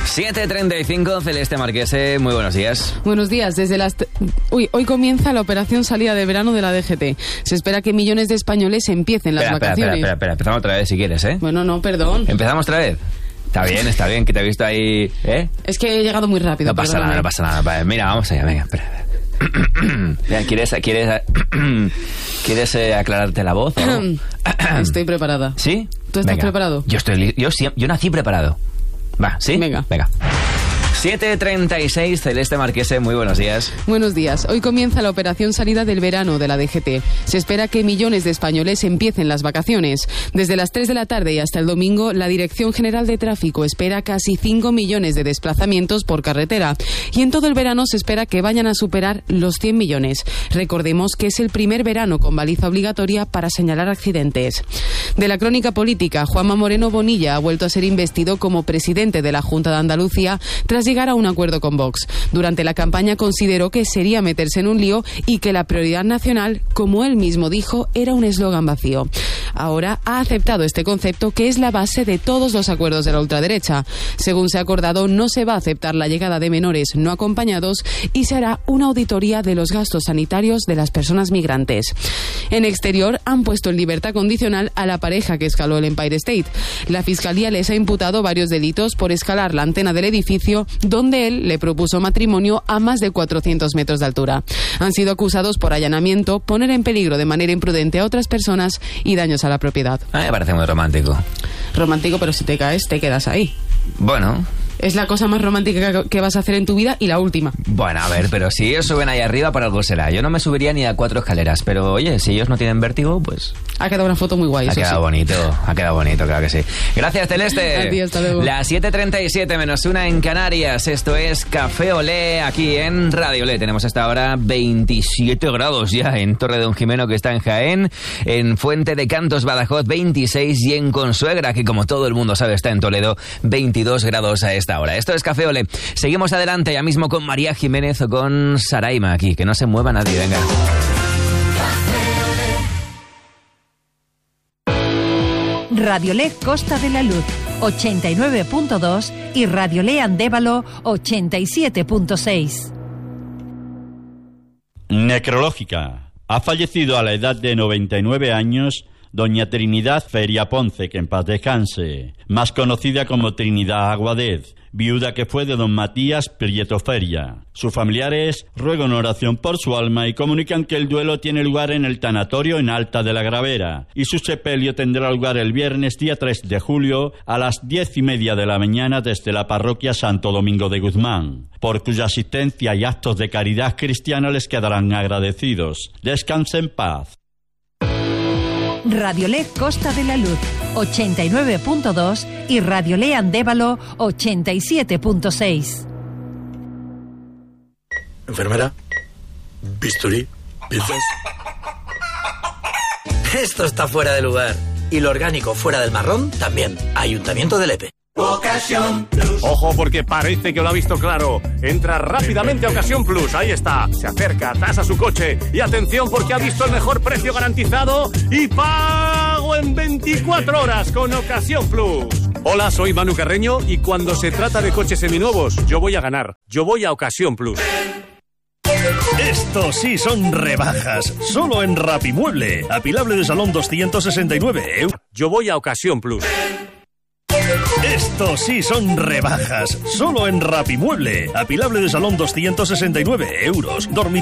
7:35, Celeste Marquese, muy buenos días. Buenos días. Hoy comienza la operación salida de verano de la DGT. Se espera que millones de españoles empiecen las vacaciones. Espera, empezamos otra vez si quieres, ¿eh? Bueno, no, perdón. ¿Empezamos otra vez? Está bien, que te he visto ahí, ¿eh? Es que he llegado muy rápido. No pasa nada. Vale, mira, vamos allá, venga, espera. Mira, ¿Quieres aclararte la voz? Estoy preparada. ¿Sí? ¿Tú estás preparado? Yo nací preparado. Va, ¿sí? Venga. 7:36, Celeste Marquese, muy buenos días. Buenos días. Hoy comienza la operación salida del verano de la DGT. Se espera que millones de españoles empiecen las vacaciones. Desde las 3 de la tarde y hasta el domingo, la Dirección General de Tráfico espera casi 5 millones de desplazamientos por carretera. Y en todo el verano se espera que vayan a superar los 100 millones. Recordemos que es el primer verano con baliza obligatoria para señalar accidentes. De la crónica política, Juanma Moreno Bonilla ha vuelto a ser investido como presidente de la Junta de Andalucía tras llegar a un acuerdo con Vox. Durante la campaña consideró que sería meterse en un lío y que la prioridad nacional, como él mismo dijo, era un eslogan vacío. Ahora ha aceptado este concepto, que es la base de todos los acuerdos de la ultraderecha. Según se ha acordado, no se va a aceptar la llegada de menores no acompañados y se hará una auditoría de los gastos sanitarios de las personas migrantes. En Exterior han puesto en libertad condicional a la pareja que escaló el Empire State. La Fiscalía les ha imputado varios delitos por escalar la antena del edificio donde él le propuso matrimonio a más de 400 metros de altura. Han sido acusados por allanamiento, poner en peligro de manera imprudente a otras personas y daños a la propiedad. A mí me parece muy romántico. Romántico, pero si te caes, te quedas ahí. Bueno... Es la cosa más romántica que vas a hacer en tu vida y la última. Bueno, a ver, pero si ellos suben ahí arriba, para algo será. Yo no me subiría ni a 4 escaleras, pero oye, si ellos no tienen vértigo, pues... Ha quedado una foto muy guay. Ha quedado bonito, claro que sí. Gracias, Celeste. A ti, hasta luego. Las 7:37 menos 1 en Canarias. Esto es Café Olé, aquí en Radio Olé. Tenemos hasta ahora 27 grados ya en Torre Don Jimeno, que está en Jaén, en Fuente de Cantos, Badajoz, 26, y en Consuegra, que como todo el mundo sabe está en Toledo, 22 grados a esta hora. Esto es Café Olé. Seguimos adelante ya mismo con María Jiménez o con Saraima aquí. Que no se mueva nadie, venga. Radiolé Costa de la Luz 89.2 y Radiolé Andévalo 87.6. Necrológica. Ha fallecido a la edad de 99 años doña Trinidad Feria Ponce, que en paz descanse, más conocida como Trinidad Aguadez, viuda que fue de don Matías Prieto Feria. Sus familiares ruegan oración por su alma y comunican que el duelo tiene lugar en el tanatorio en Alta de la Gravera y su sepelio tendrá lugar el viernes día 3 de julio a las 10:30 de la mañana desde la parroquia Santo Domingo de Guzmán, por cuya asistencia y actos de caridad cristiana les quedarán agradecidos. Descanse en paz. Radiolé Costa de la Luz 89.2 y Radiolé Andévalo 87.6. Enfermera, bisturí, pinzas. Esto está fuera de lugar. Y lo orgánico fuera del marrón también. Ayuntamiento de Lepe. Ocasión Plus. Ojo, porque parece que lo ha visto claro. Entra rápidamente a Ocasión Plus. Ahí está. Se acerca, tasa su coche. Y atención, porque ha visto el mejor precio garantizado y pago en 24 horas con Ocasión Plus. Hola, soy Manu Carreño y cuando se trata de coches seminuevos, yo voy a ganar. Yo voy a Ocasión Plus. Estos sí son rebajas. Solo en Rapimueble. Apilable de salón 269 €. Yo voy a Ocasión Plus. Estos sí son rebajas. Solo en Rapimueble. Apilable de salón 269 €.